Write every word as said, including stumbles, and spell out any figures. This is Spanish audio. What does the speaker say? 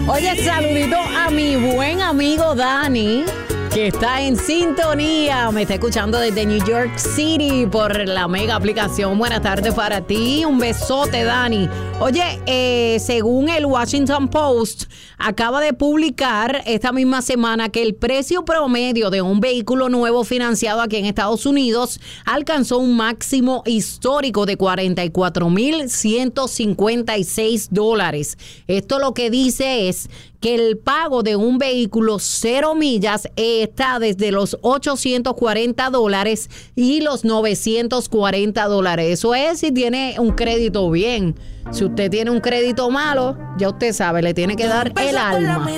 Oye, saludito a mi buen amigo Dani, que está en sintonía. Me está escuchando desde New York City por la mega aplicación. Buenas tardes para ti. Un besote, Dani. Oye, eh, según el Washington Post, acaba de publicar esta misma semana que el precio promedio de un vehículo nuevo financiado aquí en Estados Unidos alcanzó un máximo histórico de cuarenta y cuatro mil ciento cincuenta y seis dólares. Esto lo que dice es que el pago de un vehículo cero millas está desde los ochocientos cuarenta dólares y los novecientos cuarenta dólares. Eso es si tiene un crédito bien. Si usted tiene un crédito malo, ya usted sabe, le tiene que dar el alma.